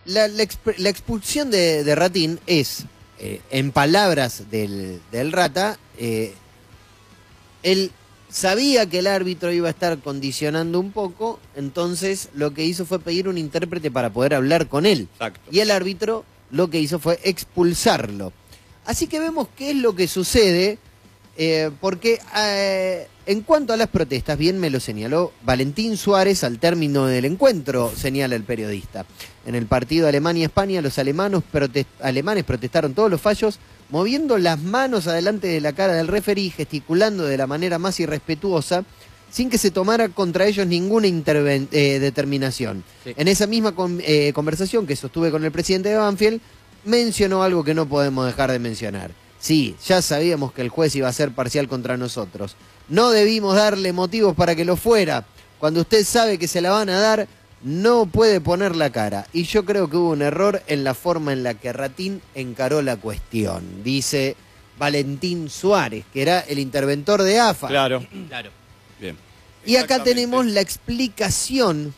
La expulsión de Ratín es, en palabras del Rata, él sabía que el árbitro iba a estar condicionando un poco, entonces lo que hizo fue pedir un intérprete para poder hablar con él. Exacto. Y el árbitro lo que hizo fue expulsarlo. Así que vemos qué es lo que sucede, porque en cuanto a las protestas, bien me lo señaló Valentín Suárez al término del encuentro, señala el periodista. En el partido Alemania-España, los alemanes protestaron todos los fallos, moviendo las manos adelante de la cara del referí, gesticulando de la manera más irrespetuosa, sin que se tomara contra ellos ninguna determinación. Sí. En esa misma conversación que sostuve con el presidente de Banfield, mencionó algo que no podemos dejar de mencionar. Sí, ya sabíamos que el juez iba a ser parcial contra nosotros. No debimos darle motivos para que lo fuera. Cuando usted sabe que se la van a dar, no puede poner la cara. Y yo creo que hubo un error en la forma en la que Ratín encaró la cuestión. Dice Valentín Suárez, que era el interventor de AFA. Claro. Bien. Y acá tenemos la explicación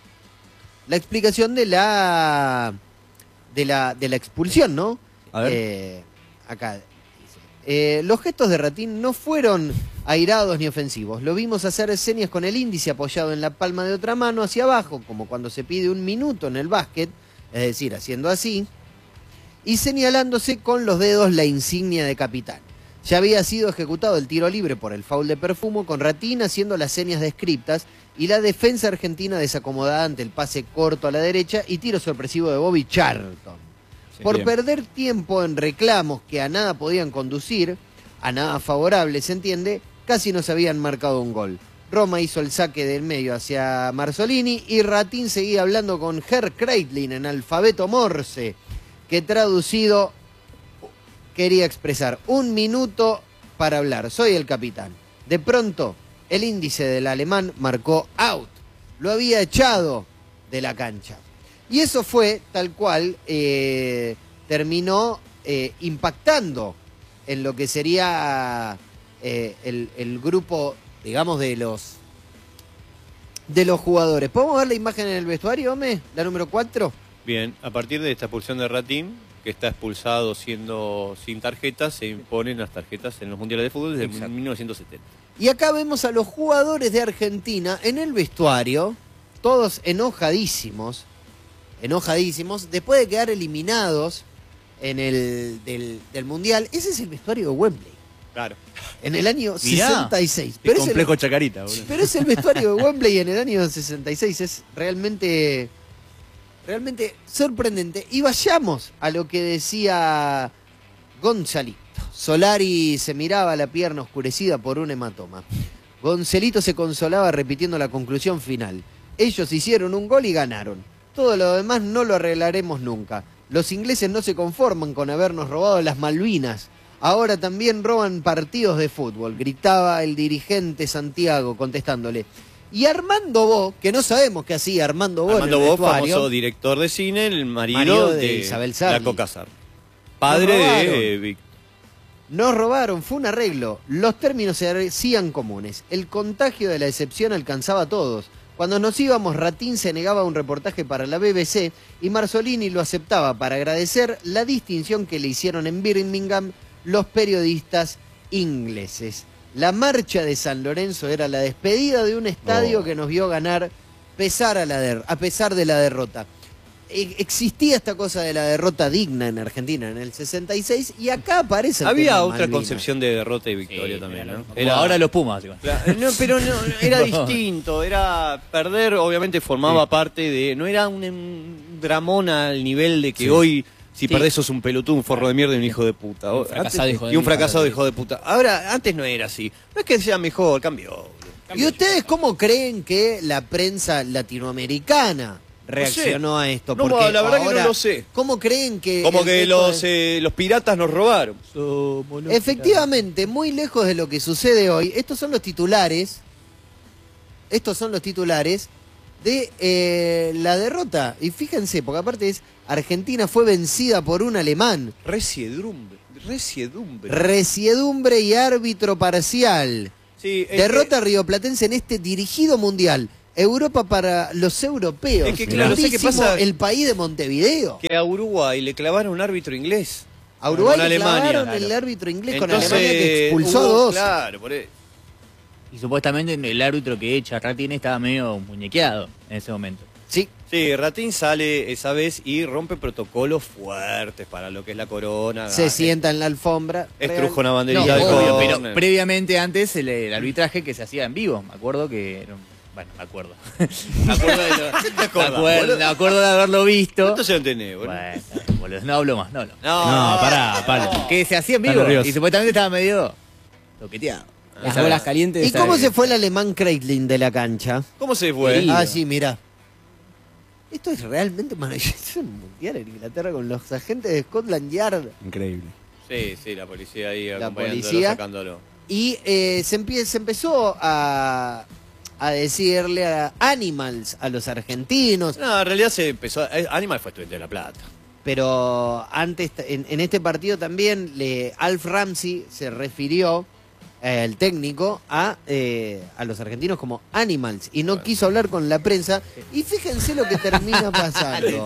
de la expulsión, ¿no? A ver. Acá dice, los gestos de Ratín no fueron airados ni ofensivos. Lo vimos hacer señas con el índice apoyado en la palma de otra mano hacia abajo, como cuando se pide un minuto en el básquet, es decir, haciendo así, y señalándose con los dedos la insignia de capitán. Ya había sido ejecutado el tiro libre por el foul de Perfumo, con Ratín haciendo las señas descriptas y la defensa argentina desacomodada ante el pase corto a la derecha y tiro sorpresivo de Bobby Charlton. Sí, por perder tiempo en reclamos que a nada podían conducir, a nada favorable, se entiende, casi nos habían marcado un gol. Roma hizo el saque del medio hacia Marzolini y Ratín seguía hablando con Herr Kreitlin en alfabeto Morse, que traducido quería expresar: 1 minuto para hablar, soy el capitán. De pronto, el índice del alemán marcó out, lo había echado de la cancha. Y eso fue tal cual, terminó impactando en lo que sería el grupo, digamos, de los jugadores. ¿Podemos ver la imagen en el vestuario, Ome? La número 4. Bien, a partir de esta expulsión de Ratín, que está expulsado siendo sin tarjetas, se imponen las tarjetas en los mundiales de fútbol desde 1970. Y acá vemos a los jugadores de Argentina en el vestuario, todos enojadísimos, después de quedar eliminados en el del Mundial. Ese es el vestuario de Wembley. Claro. En el año 66. Pero complejo Chacarita, boludo. Pero es el vestuario de Wembley en el año 66. Es realmente sorprendente. Y vayamos a lo que decía Gonzalito. Solari se miraba la pierna oscurecida por un hematoma. Gonzalito se consolaba repitiendo la conclusión final. Ellos hicieron un gol y ganaron. Todo lo demás no lo arreglaremos nunca. Los ingleses no se conforman con habernos robado las Malvinas. Ahora también roban partidos de fútbol, gritaba el dirigente Santiago contestándole. Y Armando Bo, que no sabemos qué hacía Armando Bo. Armando Bo, famoso director de cine, el marido de Isabel Sarli. Laco Casar. Padre de Víctor. Nos robaron, fue un arreglo. Los términos se hacían comunes. El contagio de la decepción alcanzaba a todos. Cuando nos íbamos, Ratín se negaba a un reportaje para la BBC y Marzolini lo aceptaba para agradecer la distinción que le hicieron en Birmingham los periodistas ingleses. La marcha de San Lorenzo era la despedida de un estadio que nos vio ganar a pesar de la derrota. Existía esta cosa de la derrota digna en Argentina en el 66 y acá aparece el Había tema otra Malvinas. concepción de derrota y victoria también, ¿no? Era ahora los Pumas. Igual. No, pero no, era distinto, era perder, obviamente formaba parte de, no era un dramón al nivel de que hoy si perdés sos un pelotudo, un forro de mierda y un hijo de puta. Y un fracasado hijo de puta. Ahora, antes no era así. No es que sea mejor, cambió. ¿Y ustedes cómo creen que la prensa latinoamericana reaccionó a esto? No, porque la verdad ahora, que no lo sé. ¿Cómo creen que...? Como que los piratas nos robaron. Efectivamente, muy lejos de lo que sucede hoy, estos son los titulares de la derrota. Y fíjense, porque aparte es, Argentina fue vencida por un alemán. Resiedumbre y árbitro parcial. Sí, derrota rioplatense en este dirigido mundial. Europa para los europeos. Es que, claro, ¿sabes qué Grandísimo pasa? el país de Montevideo. Que a Uruguay le clavaron un árbitro inglés. A Uruguay con le Alemania. clavaron el árbitro inglés con Alemania que expulsó a hubo- dos. Claro, por eso. Y supuestamente el árbitro que echa Ratín estaba medio muñequeado en ese momento. Sí. Sí, Ratín sale esa vez y rompe protocolos fuertes para lo que es la corona. Se sienta en la alfombra. Estruja una No, banderita de obvio, córner. pero previamente antes el arbitraje que se hacía en vivo. Me acuerdo que... Bueno, me acuerdo. me acuerdo de, me acuerdo de haberlo visto. ¿Cuánto se lo tenés, boludo? Bueno, boludo, no hablo más, no. No, pará, Pablo. Que se hacía en Está vivo nervioso. y supuestamente estaba medio toqueteado. Las bolas calientes. ¿Y cómo se fue el alemán Kreitling de la cancha? ¿Cómo se fue? Ah, sí, mirá. Esto es realmente maravilloso. Es un mundial en Inglaterra con los agentes de Scotland Yard. Increíble. Sí, la policía ahí La acompañándolo, policía. sacándolo. Y se empezó a decirle a animals a los argentinos. No, en realidad se empezó. Animal fue estudiante de La Plata. Pero antes, en este partido también, Alf Ramsey se refirió, el técnico, a los argentinos como animals y no quiso hablar con la prensa. Y fíjense lo que termina pasando.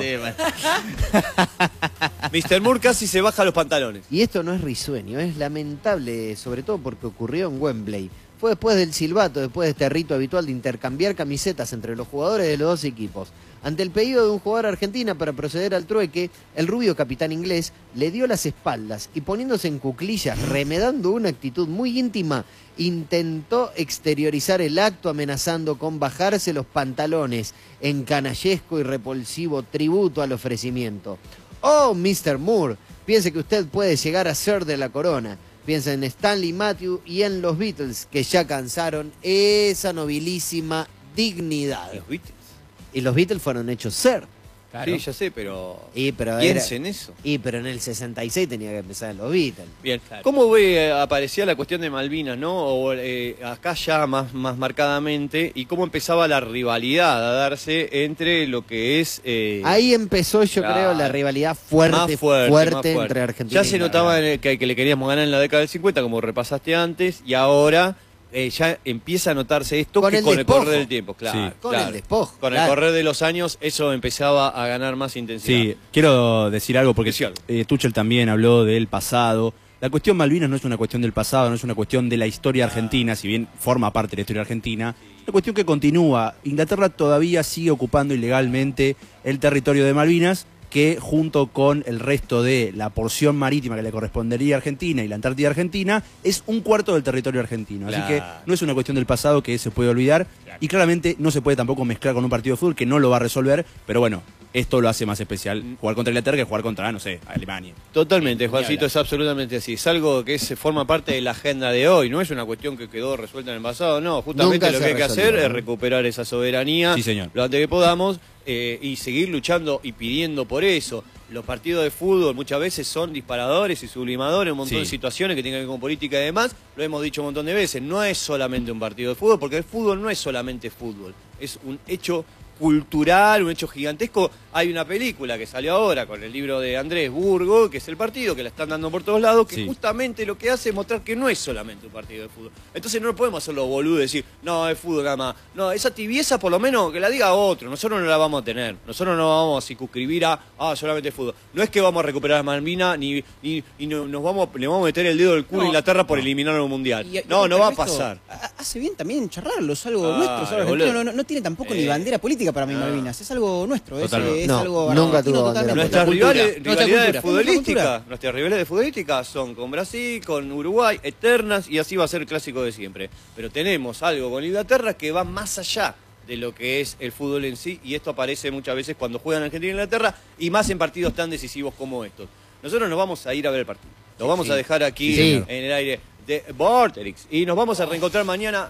Mr. Moore casi se baja los pantalones. Y esto no es risueño, es lamentable, sobre todo porque ocurrió en Wembley. Fue después del silbato, después de este rito habitual de intercambiar camisetas entre los jugadores de los dos equipos. Ante el pedido de un jugador argentino para proceder al trueque, el rubio capitán inglés le dio las espaldas y poniéndose en cuclillas, remedando una actitud muy íntima, intentó exteriorizar el acto amenazando con bajarse los pantalones en canallesco y repulsivo tributo al ofrecimiento. Oh, Mr. Moore, piense que usted puede llegar a ser de la corona. Piensa en Stanley Matthews y en los Beatles, que ya cansaron esa nobilísima dignidad. Los Beatles. Y los Beatles fueron hechos ser. Claro. Sí, ya sé, pero. Pero Piense en eso. pero en el 66 tenía que empezar en los Beatles. Bien. Claro. ¿Cómo aparecía la cuestión de Malvinas, no? O, acá ya más marcadamente, y cómo empezaba la rivalidad a darse entre lo que es. Ahí empezó, yo claro, creo, la rivalidad fuerte más fuerte entre Argentina Ya y se Inglaterra. notaba que le queríamos ganar en la década del 50, como repasaste antes, y ahora ya empieza a notarse esto Con que el con el despojo. correr del tiempo, claro. Sí. Con claro. el despojo, Con claro. el correr de los años, eso empezaba a ganar más intensidad. Sí, quiero decir algo porque Decí algo. Tuchel también habló del pasado. La cuestión Malvinas no es una cuestión del pasado, no es una cuestión de la historia argentina, si bien forma parte de la historia argentina. Es una cuestión que continúa. Inglaterra todavía sigue ocupando ilegalmente el territorio de Malvinas, que junto con el resto de la porción marítima que le correspondería a Argentina y la Antártida Argentina, es un cuarto del territorio argentino. Así que Claro. no es una cuestión del pasado que se puede olvidar y claramente no se puede tampoco mezclar con un partido de fútbol que no lo va a resolver, pero bueno, esto lo hace más especial jugar contra Inglaterra que jugar contra, no sé, Alemania. Totalmente, Juancito, es absolutamente así. Es algo que forma parte de la agenda de hoy. No es una cuestión que quedó resuelta en el pasado, no. Justamente Nunca lo se que hay que resolvió, hacer ¿no? es recuperar esa soberanía Sí, señor. lo antes que podamos y seguir luchando y pidiendo por eso. Los partidos de fútbol muchas veces son disparadores y sublimadores, un montón Sí. de situaciones que tienen que ver con política y demás. Lo hemos dicho un montón de veces. No es solamente un partido de fútbol, porque el fútbol no es solamente fútbol. Es un hecho cultural, un hecho gigantesco. Hay una película que salió ahora con el libro de Andrés Burgo, que es El Partido, que la están dando por todos lados, que Sí. justamente lo que hace es mostrar que no es solamente un partido de fútbol. Entonces no podemos hacerlo boludo y decir, no, es fútbol nada más. No, esa tibieza por lo menos que la diga otro. Nosotros no la vamos a tener. Nosotros no vamos a circunscribir a, solamente fútbol. No es que vamos a recuperar a Malvinas ni no, le vamos a meter el dedo del culo a Inglaterra por eliminar un mundial. No va a pasar. Hace bien también charlarlo, es algo Claro, nuestro, es algo boludo. argentino, no tiene tampoco ni bandera política para mí Malvinas, es algo nuestro, es Totalmente. No, algo nunca argentino tuvo bandera totalmente. Nuestras cultura, rivalidades nuestra cultura. futbolísticas, nuestras rivalidades futbolísticas son con Brasil, con Uruguay, eternas, y así va a ser el clásico de siempre. Pero tenemos algo con Inglaterra que va más allá de lo que es el fútbol en sí, y esto aparece muchas veces cuando juegan Argentina e Inglaterra, y más en partidos tan decisivos como estos. Nosotros nos vamos a ir a ver el partido. Lo vamos a dejar aquí Sí. en el aire de Vorterix, y nos vamos a reencontrar mañana.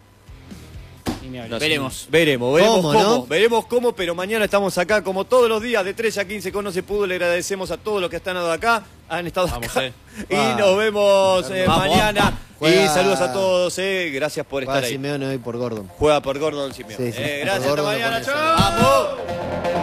No sé, Veremos. Veremos ¿Cómo, cómo, no? veremos cómo, pero mañana estamos acá como todos los días de 13 a 15 con No Se Pudo. Le agradecemos a todos los que han estado acá, han estado acá. Y nos vemos mañana. Juega- Y saludos a todos, gracias por estar Juega ahí. Simeone hoy por Gordon. Juega por Gordon Simeone. Sí, sí. Gracias, Por hasta Gordon mañana, lo pone chao. ¡Vamos!